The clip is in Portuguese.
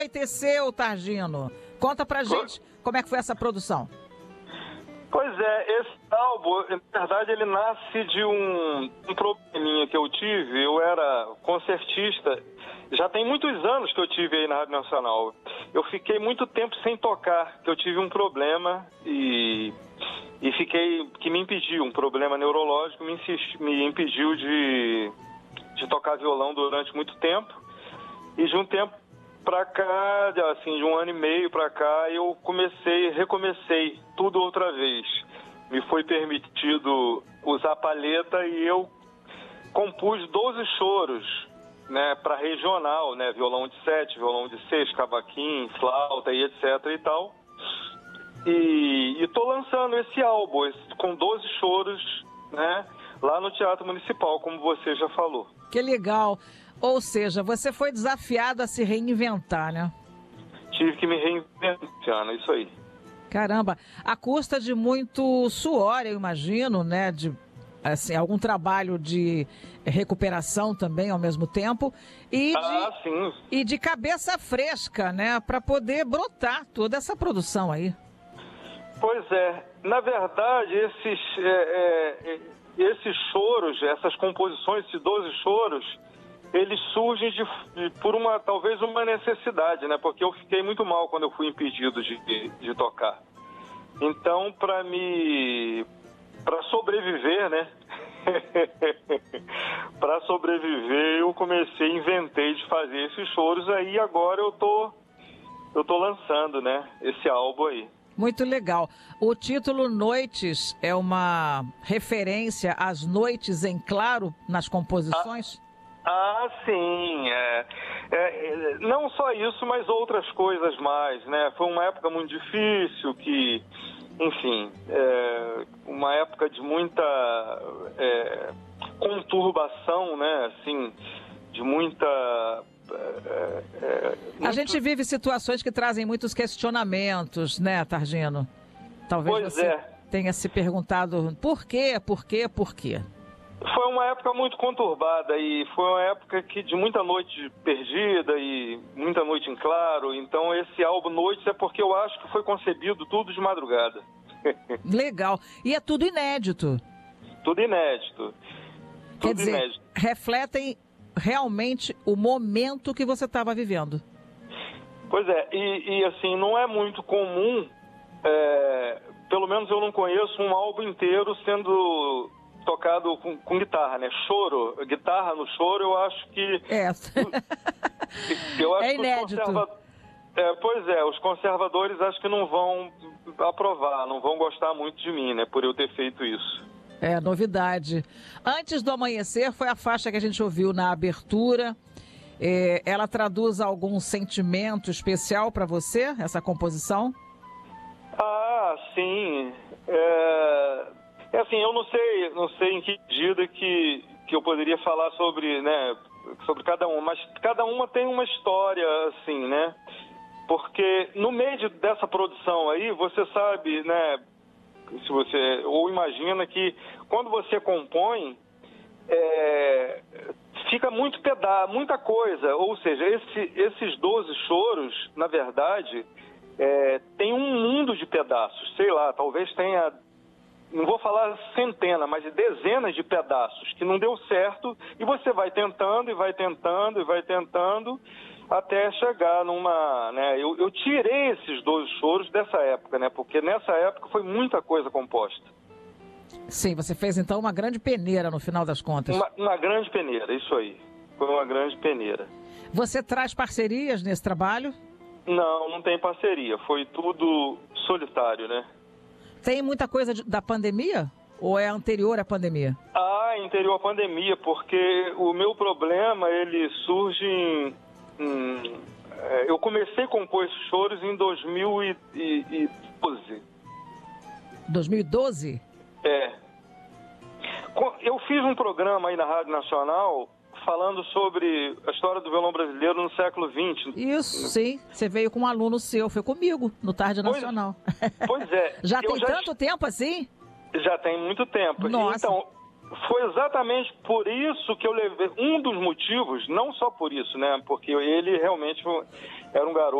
Anoiteceu, Targino. Conta pra gente como é que foi essa produção. Pois é, esse álbum, na verdade, ele nasce de um probleminha que eu tive. Eu era concertista, já tem muitos anos que eu tive aí na Rádio Nacional. Eu fiquei muito tempo sem tocar, que eu tive um problema e que me impediu, um problema neurológico, me impediu de tocar violão durante muito tempo. E de um tempo pra cá, assim, de um ano e meio pra cá, eu recomecei tudo outra vez. Me foi permitido usar palheta e eu compus 12 choros, né, para regional, né, violão de 7, violão de 6, cavaquinho, flauta e etc e tal. E tô lançando esse álbum com 12 choros, né, lá no Teatro Municipal, como você já falou. Que legal. Ou seja, você foi desafiado a se reinventar, né? Tive que me reinventar, isso aí. Caramba, à custa de muito suor, eu imagino, né? De assim, algum trabalho de recuperação também ao mesmo tempo. Sim. E de cabeça fresca, né? Para poder brotar toda essa produção aí. Pois é. Na verdade, esses choros, essas composições, esses 12 choros, eles surgem por talvez uma necessidade, né? Porque eu fiquei muito mal quando eu fui impedido de tocar. Então, para sobreviver, né? Para sobreviver, eu inventei de fazer esses choros aí. Agora eu tô lançando, né? Esse álbum aí. Muito legal. O título Noites é uma referência às noites em claro nas composições? Sim. Não só isso, mas outras coisas mais, né? Foi uma época muito difícil, enfim, uma época de muita conturbação, né? Assim, de muita... A gente vive situações que trazem muitos questionamentos, né, Targino? Talvez você tenha se perguntado por quê? Foi uma época muito conturbada e foi uma época de muita noite perdida e muita noite em claro. Então esse álbum Noites é porque eu acho que foi concebido tudo de madrugada. Legal. E é tudo inédito. Tudo inédito. Quer dizer, refletem realmente o momento que você estava vivendo. Pois é, e assim, não é muito comum, pelo menos eu não conheço um álbum inteiro sendo tocado com guitarra, né? Choro, guitarra no choro, eu acho que... eu acho é inédito. Os conservadores acho que não vão aprovar, não vão gostar muito de mim, né? Por eu ter feito isso. É, novidade. Antes do Amanhecer foi a faixa que a gente ouviu na abertura. Ela traduz algum sentimento especial para você, essa composição? Sim. Assim, eu não sei em que medida que eu poderia falar sobre, né, sobre cada uma, mas cada uma tem uma história, assim, né? Porque no meio dessa produção aí, você sabe, né, se você ou imagina que quando você compõe, fica muita coisa, ou seja, esses 12 choros, na verdade, tem um mundo de pedaços, sei lá, talvez tenha, não vou falar centena, mas dezenas de pedaços que não deu certo, e você vai tentando, até chegar numa, né, eu tirei esses 12 choros dessa época, né, porque nessa época foi muita coisa composta. Sim, você fez então uma grande peneira no final das contas. Uma grande peneira, isso aí, foi uma grande peneira. Você traz parcerias nesse trabalho? Não tem parceria, foi tudo solitário, né. Tem muita coisa da pandemia? Ou é anterior à pandemia? Anterior à pandemia, porque o meu problema, ele surge eu comecei a compor esses choros em 2012. 2012? Eu fiz um programa aí na Rádio Nacional falando sobre a história do violão brasileiro no século XX. Isso, sim. Você veio com um aluno seu, foi comigo, no Tarde Nacional. Pois é. Já tem tanto tempo assim? Já tem muito tempo. Nossa. Então, foi exatamente por isso que eu levei, um dos motivos, não só por isso, né, porque ele realmente era um garoto